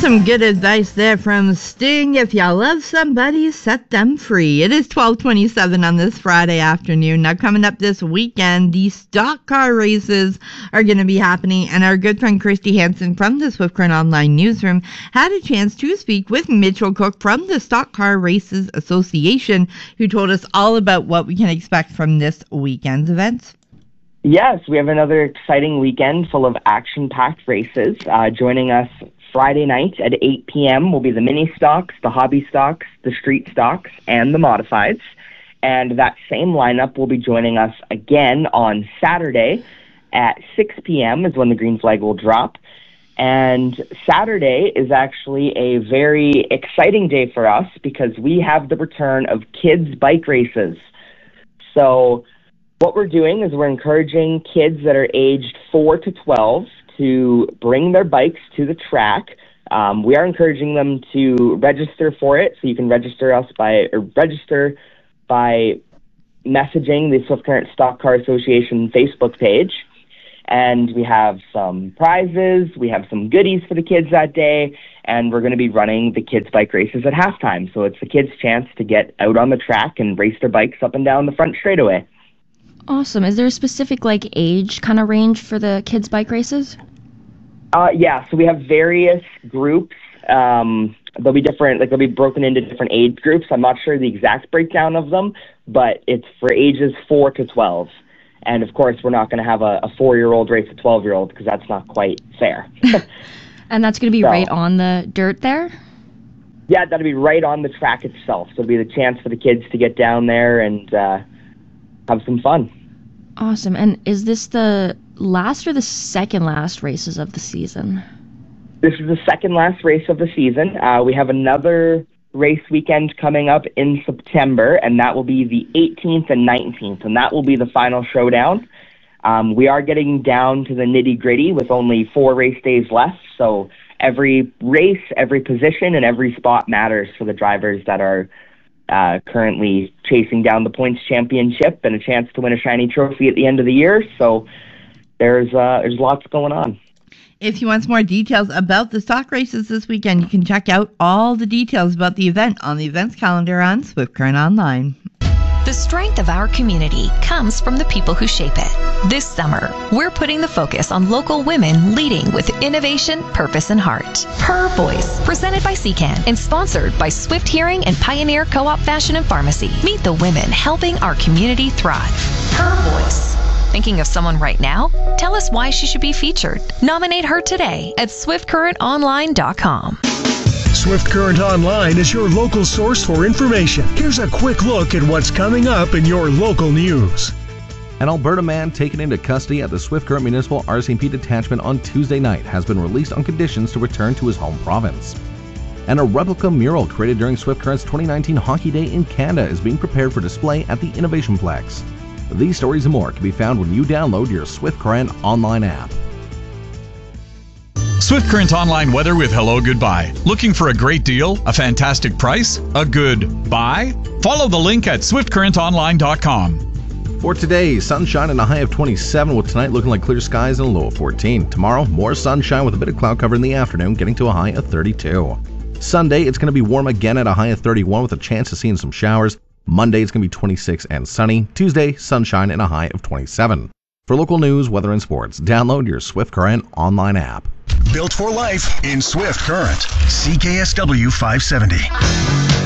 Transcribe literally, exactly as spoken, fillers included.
Some good advice there from Sting. If you love somebody, set them free. It is twelve twenty-seven on this Friday afternoon. Now, coming up this weekend, the stock car races are going to be happening, and our good friend Christy Hansen from the Swift Current Online Newsroom had a chance to speak with Mitchell Cook from the Stock Car Races Association, who told us all about what we can expect from this weekend's events. Yes, we have another exciting weekend full of action-packed races. Uh, joining us Friday night at eight p.m. will be the mini stocks, the hobby stocks, the street stocks, and the modifieds. And that same lineup will be joining us again on Saturday at six p.m. is when the green flag will drop. And Saturday is actually a very exciting day for us because we have the return of kids' bike races. So what we're doing is we're encouraging kids that are aged four to twelve to bring their bikes to the track. Um, we are encouraging them to register for it, so you can register us by or register by messaging the Swift Current Stock Car Association Facebook page. And we have some prizes, we have some goodies for the kids that day, and we're going to be running the kids' bike races at halftime. So it's the kids' chance to get out on the track and race their bikes up and down the front straightaway. Awesome. Is there a specific like age kind of range for the kids' bike races? Uh, yeah, so we have various groups. Um, they'll be different, like they'll be broken into different age groups. I'm not sure the exact breakdown of them, but it's for ages four to twelve. And of course, we're not going to have a, a four-year-old race a twelve-year-old because that's not quite fair. And that's going to be so, right on the dirt there? Yeah, that'll be right on the track itself. So it'll be the chance for the kids to get down there and uh, have some fun. Awesome. And is this the last or the second last races of the season? This is the second last race of the season. Uh, we have another race weekend coming up in September, and that will be the eighteenth and nineteenth, and that will be the final showdown. Um, we are getting down to the nitty-gritty with only four race days left, so every race, every position, and every spot matters for the drivers that are Uh, currently chasing down the points championship and a chance to win a shiny trophy at the end of the year. So there's uh, there's lots going on. If you want some more details about the stock races this weekend, you can check out all the details about the event on the events calendar on Swift Current Online. The strength of our community comes from the people who shape it. This summer, we're putting the focus on local women leading with innovation, purpose, and heart. Her Voice, presented by C CAN and sponsored by Swift Hearing and Pioneer Co-op Fashion and Pharmacy. Meet the women helping our community thrive. Her Voice. Thinking of someone right now? Tell us why she should be featured. Nominate her today at swift current online dot com. Swift Current Online is your local source for information. Here's a quick look at what's coming up in your local news. An Alberta man taken into custody at the Swift Current Municipal R C M P detachment on Tuesday night has been released on conditions to return to his home province. And a replica mural created during Swift Current's twenty nineteen Hockey Day in Canada is being prepared for display at the Innovation Plex. These stories and more can be found when you download your Swift Current Online app. Swift Current Online weather with Hello Goodbye. Looking for a great deal? A fantastic price? A good buy? Follow the link at swift current online dot com. For today, sunshine and a high of twenty-seven, with tonight looking like clear skies and a low of fourteen. Tomorrow, more sunshine with a bit of cloud cover in the afternoon, getting to a high of thirty-two. Sunday, it's going to be warm again at a high of thirty-one with a chance of seeing some showers. Monday, it's going to be twenty-six and sunny. Tuesday, sunshine and a high of twenty-seven. For local news, weather, and sports, download your Swift Current Online app. Built for life in Swift Current. C K S W five seventy.